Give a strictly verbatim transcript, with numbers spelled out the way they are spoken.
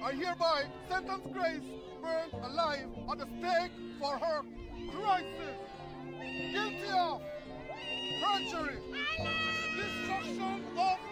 I hereby sentence Grace burned alive on the stake for her crisis. Guilty of perjury, destruction of